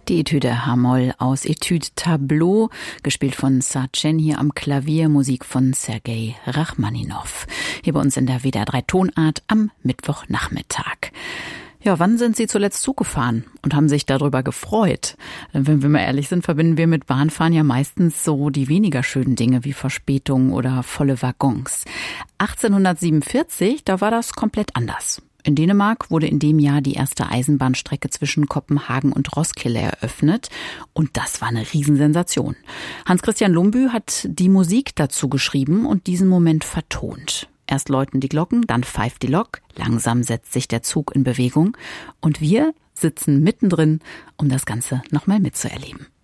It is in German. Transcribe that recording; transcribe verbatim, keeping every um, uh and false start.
Die Etüde H-Moll aus Etude Tableau, gespielt von Sachin hier am Klavier, Musik von Sergei Rachmaninow. Hier bei uns in der W D R drei Tonart am Mittwochnachmittag. Ja, wann sind Sie zuletzt Zug gefahren und haben sich darüber gefreut? Wenn wir mal ehrlich sind, verbinden wir mit Bahnfahren ja meistens so die weniger schönen Dinge wie Verspätungen oder volle Waggons. achtzehnhundertsiebenundvierzig, da war das komplett anders. In Dänemark wurde in dem Jahr die erste Eisenbahnstrecke zwischen Kopenhagen und Roskilde eröffnet. Und das war eine Riesensensation. Hans-Christian Lumbü hat die Musik dazu geschrieben und diesen Moment vertont. Erst läuten die Glocken, dann pfeift die Lok. Langsam setzt sich der Zug in Bewegung. Und wir sitzen mittendrin, um das Ganze nochmal mitzuerleben.